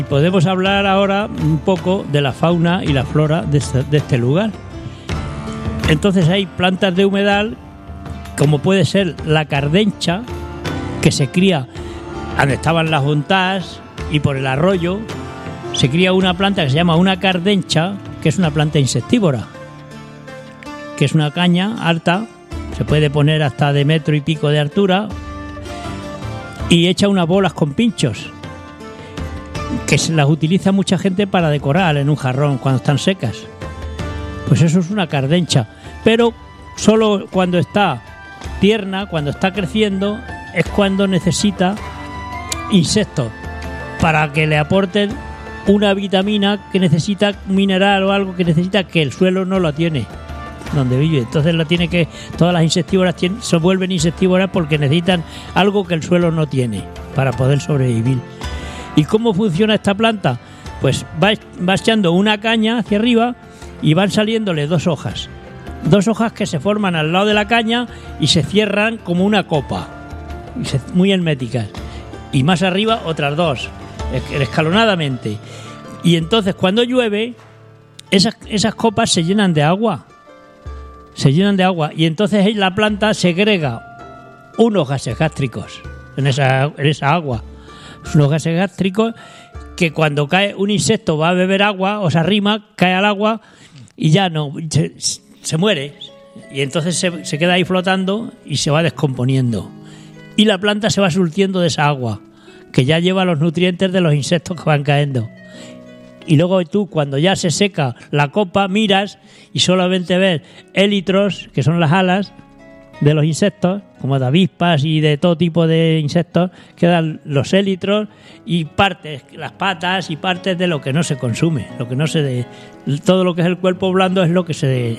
Podemos hablar ahora un poco de la fauna y la flora de este lugar. Entonces hay plantas de humedal, como puede ser la cardencha, que se cría donde estaban las hontadas y por el arroyo. Se cría una planta que se llama una cardencha, que es una planta insectívora, que es una caña alta, se puede poner hasta de 1,5 metros de altura y echa unas bolas con pinchos, que se las utiliza mucha gente para decorar en un jarrón cuando están secas. Pues eso es una cardencha, pero solo cuando está tierna, cuando está creciendo, es cuando necesita insectos para que le aporten una vitamina que necesita, un mineral o algo que necesita, que el suelo no lo tiene donde vive. Entonces todas las insectívoras se vuelven insectívoras porque necesitan algo que el suelo no tiene para poder sobrevivir. ¿Y cómo funciona esta planta? Pues va echando una caña hacia arriba y van saliéndole dos hojas que se forman al lado de la caña y se cierran como una copa, muy herméticas, y más arriba otras dos, escalonadamente. Y entonces cuando llueve, esas copas se llenan de agua, y entonces la planta segrega unos gases gástricos en esa agua, unos gases gástricos que cuando cae un insecto va a beber agua o se arrima, cae al agua y ya no, se muere, y entonces se queda ahí flotando y se va descomponiendo, y la planta se va surtiendo de esa agua que ya lleva los nutrientes de los insectos que van cayendo. Y luego tú, cuando ya se seca la copa, miras y solamente ves élitros, que son las alas de los insectos, como de avispas y de todo tipo de insectos, quedan los élitros y partes, las patas y partes de lo que no se consume, todo lo que es el cuerpo blando es lo que se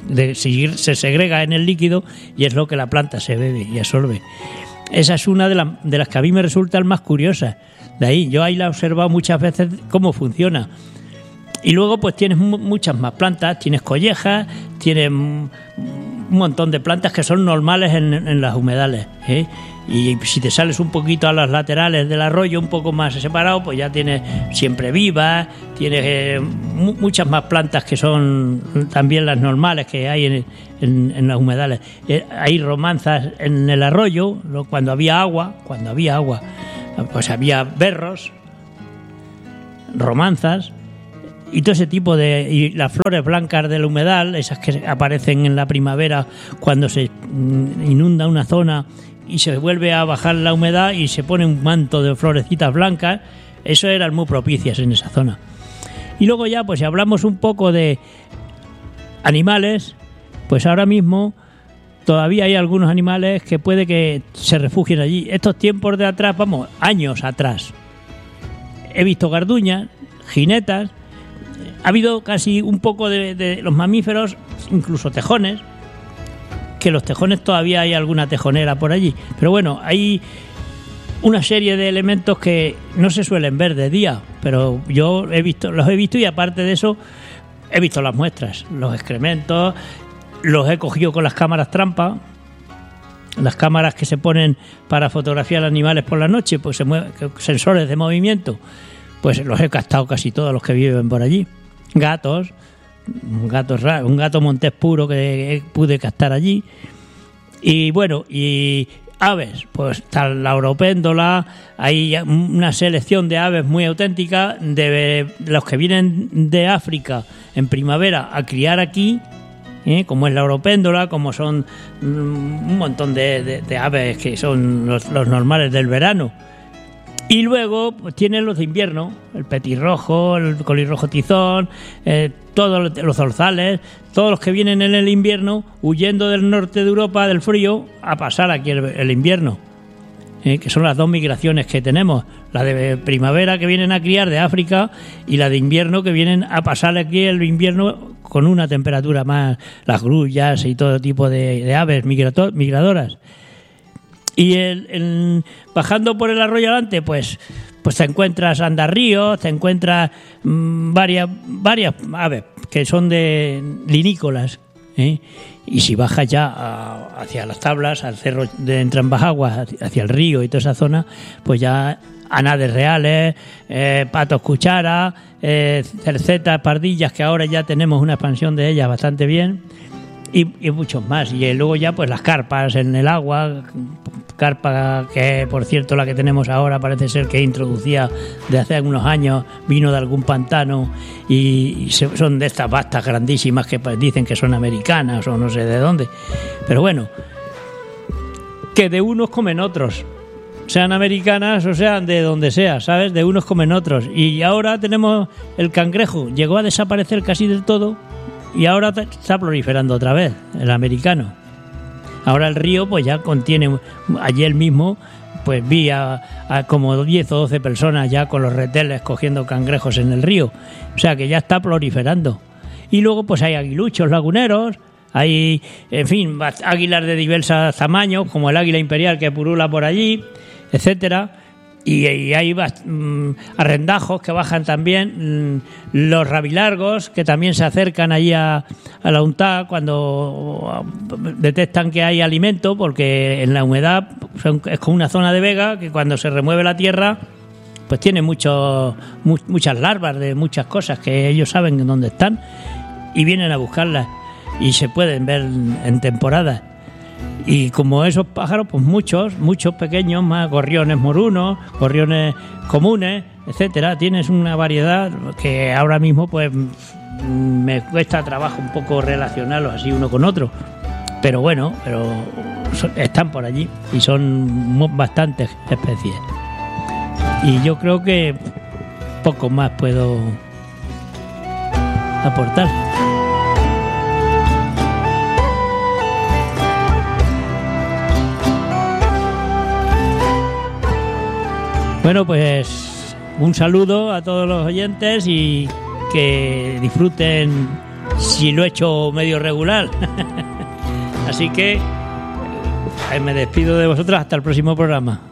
segrega en el líquido y es lo que la planta se bebe y absorbe. Esa es una de las que a mí me resultan más curiosas. De ahí, yo ahí la he observado muchas veces cómo funciona. Y luego pues tienes muchas más plantas, tienes collejas, tienes un montón de plantas que son normales en las humedales, ¿eh? Y si te sales un poquito a las laterales del arroyo, un poco más separado, pues ya tienes siempre vivas, tienes muchas más plantas que son también las normales que hay en las humedales. Hay romanzas en el arroyo, cuando había agua, pues había berros, romanzas y todo ese tipo y las flores blancas del humedal, esas que aparecen en la primavera cuando se inunda una zona y se vuelve a bajar la humedad y se pone un manto de florecitas blancas, eso eran muy propicias en esa zona. Y luego ya, pues si hablamos un poco de animales, pues ahora mismo todavía hay algunos animales que puede que se refugien allí. Estos tiempos de atrás, años atrás, he visto garduñas, jinetas, ha habido casi un poco de los mamíferos, incluso tejones, que los tejones todavía hay alguna tejonera por allí. Pero bueno, hay una serie de elementos que no se suelen ver de día, pero yo los he visto y aparte de eso he visto las muestras, los excrementos, los he cogido con las cámaras trampa, las cámaras que se ponen para fotografiar animales por la noche, pues sensores de movimiento, pues los he captado casi todos los que viven por allí. Gatos, un gato montés puro que pude captar allí. Y bueno, y aves, pues está la oropéndola, hay una selección de aves muy auténtica, de los que vienen de África en primavera a criar aquí, como es la oropéndola, como son un montón de aves que son los normales del verano. Y luego pues tienen los de invierno, el petirrojo, el colirrojo tizón, todos los zorzales, todos los que vienen en el invierno huyendo del norte de Europa, del frío, a pasar aquí el invierno, que son las dos migraciones que tenemos, la de primavera que vienen a criar de África y la de invierno que vienen a pasar aquí el invierno con una temperatura más, las grullas y todo tipo de aves migradoras. Y bajando por el arroyo adelante, pues te encuentras andarríos, te encuentras varias aves que son de linícolas, y si bajas ya hacia las tablas, al cerro de Entrambas Aguas, hacia el río y toda esa zona, pues ya anades reales, patos cuchara, cercetas, pardillas, que ahora ya tenemos una expansión de ellas bastante bien, y muchos más. Y luego ya pues las carpas en el agua, carpa que por cierto la que tenemos ahora parece ser que introducía de hace algunos años, vino de algún pantano y son de estas bastas grandísimas que dicen que son americanas o no sé de dónde, pero bueno, que de unos comen otros, sean americanas o sean de donde sea, ¿sabes? De unos comen otros. Y ahora tenemos el cangrejo, llegó a desaparecer casi del todo y ahora está proliferando otra vez el americano. Ahora el río pues ya contiene, ayer mismo pues vi a como 10 o 12 personas ya con los reteles cogiendo cangrejos en el río, o sea que ya está proliferando. Y luego pues hay aguiluchos laguneros, hay, en fin, águilas de diversos tamaños, como el águila imperial que purula por allí, etcétera. Y hay arrendajos que bajan también, los rabilargos que también se acercan allí a la UNTAD cuando detectan que hay alimento, porque en la humedad es como una zona de vega que cuando se remueve la tierra pues tiene muchas larvas de muchas cosas que ellos saben dónde están y vienen a buscarlas y se pueden ver en temporadas. Y como esos pájaros, pues muchos pequeños, más gorriones morunos, gorriones comunes, etcétera. Tienes una variedad que ahora mismo pues me cuesta trabajo un poco relacionarlos así uno con otro. Pero bueno, están por allí y son bastantes especies. Y yo creo que poco más puedo aportar. Bueno, pues un saludo a todos los oyentes y que disfruten si lo he hecho medio regular. Así que me despido de vosotros hasta el próximo programa.